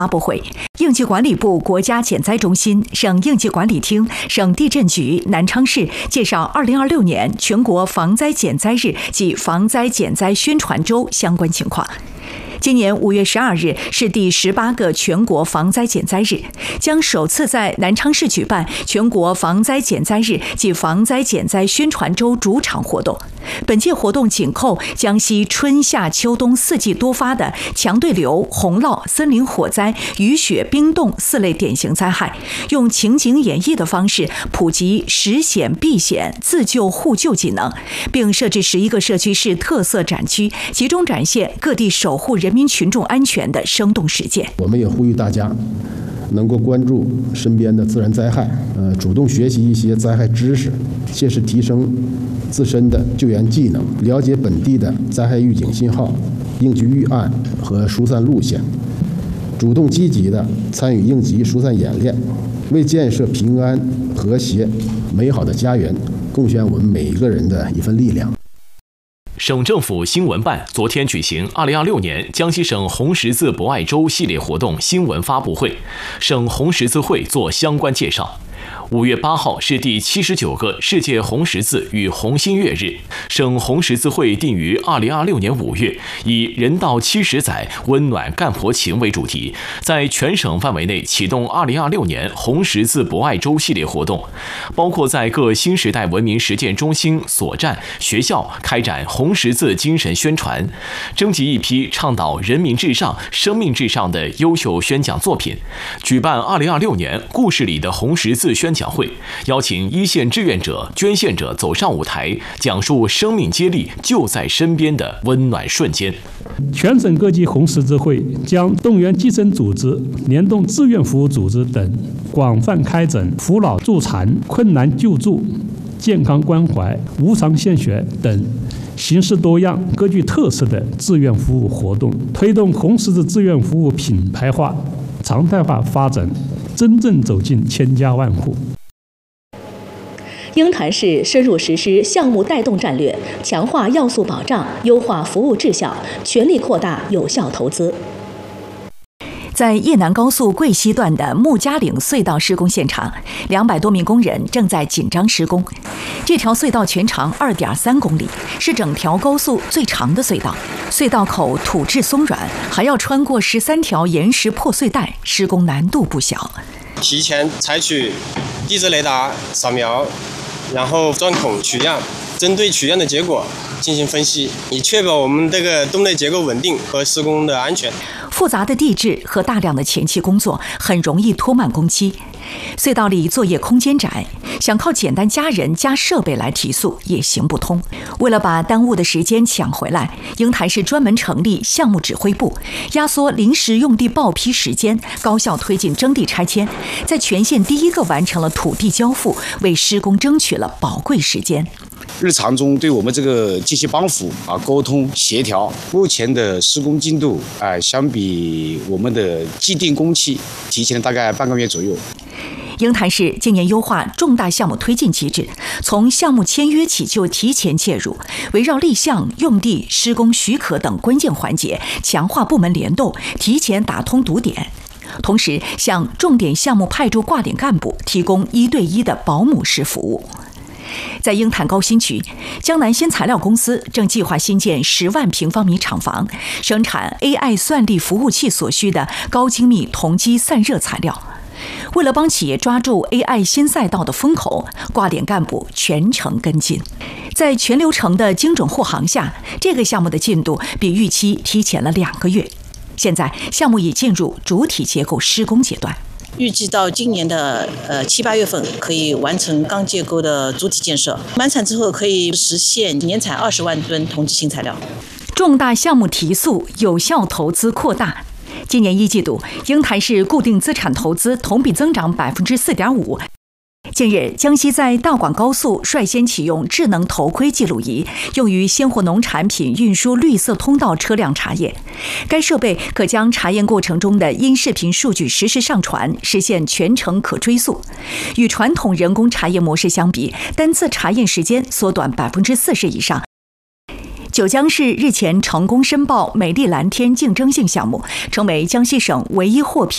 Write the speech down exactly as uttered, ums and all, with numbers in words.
发布会，应急管理部国家减灾中心、省应急管理厅、省地震局南昌市介绍二零二六年全国防灾减灾日及防灾减灾宣传周相关情况。今年五月十二日是第十八个全国防灾减灾日，将首次在南昌市举办全国防灾减灾日及防灾减灾宣传周主场活动。本届活动紧扣江西春夏秋冬四季多发的强对流、洪涝、森林火灾、雨雪冰冻四类典型灾害，用情景演绎的方式普及识险避险、自救互救技能，并设置十一个社区市特色展区，集中展现各地守护人民群众安全的生动实践。 我们也呼吁大家能够关注身边的自然灾害，呃，主动学习一些灾害知识，切实提升自身的救援技能，了解本地的灾害预警信号、应急预案和疏散路线，主动积极地参与应急疏散演练，为建设平安、和谐、美好的家园贡献我们每一个人的一份力量。 省政府新闻办昨天举行二零二六年江西省红十字博爱周系列活动新闻发布会，省红十字会做相关介绍。五月八号是第七十九个世界红十字与红新月日。省红十字会定于二零二六年五月，以“人道七十载，温暖干婆情”为主题，在全省范围内启动二零二六年红十字博爱周系列活动，包括在各新时代文明实践中心、所站、学校开展红十字精神宣传，征集一批倡导人民至上、生命至上的优秀宣讲作品，举办二零二六年故事里的红十字宣讲会，邀请一线志愿者、捐献者走上舞台，讲述生命接力就在身边的温暖瞬间。 全省各级红十字会将动员基层组织、联动志愿服务组织等，广泛开展扶老助残、困难救助、健康关怀、无偿献血等形式多样、各具特色的志愿服务活动，推动红十字志愿服务品牌化、常态化发展，真正走进千家万户。 鹰潭市深入实施项目带动战略，强化要素保障，优化服务质效，全力扩大有效投资。 在叶南高速桂西段的木家岭隧道施工现场，两百多名工人正在紧张施工。这条隧道全长二点三公里，是整条高速最长的隧道。隧道口土质松软，还要穿过十三条岩石破碎带，施工难度不小。 提前采取地质雷达扫描，然后钻孔取样，针对取样的结果进行分析，以确保我们这个洞内结构稳定和施工的安全。 复杂的地质和大量的前期工作很容易拖慢工期。隧道里作业空间窄，想靠简单加人加设备来提速也行不通。为了把耽误的时间抢回来，鹰潭市专门成立项目指挥部，压缩临时用地报批时间，高效推进征地拆迁，在全县第一个完成了土地交付，为施工争取了宝贵时间。 日常中对我们这个进行帮扶啊、沟通协调，目前的施工进度啊、呃，相比我们的既定工期提前了大概半个月左右。 鹰潭市今年优化重大项目推进机制，从项目签约起就提前介入，围绕立项、用地、施工许可等关键环节，强化部门联动，提前打通堵点。同时，向重点项目派驻挂点干部提供一对一的保姆式服务。在鹰潭高新区，江南新材料公司正计划新建十万平方米厂房，生产 A I 算力服务器所需的高精密铜基散热材料。为了帮企业抓住 A I 新赛道的风口，挂点干部全程跟进。在全流程的精准护航下，这个项目的进度比预期提前了两个月。现在项目已进入主体结构施工阶段。 预计到今年的呃七八月份可以完成钢结构的主体建设，满产之后可以实现年产二十万吨铜基新材料。 重大项目提速，有效投资扩大。今年一季度，鹰潭市固定资产投资同比增长百分之四点五。近日，江西在大广高速率先启用智能头盔记录仪，用于鲜活农产品运输绿色通道车辆查验。该设备可将查验过程中的音视频数据实时上传，实现全程可追溯。与传统人工查验模式相比，单次查验时间缩短百分之四十以上。九江市日前成功申报美丽蓝天竞争性项目，成为江西省唯一获批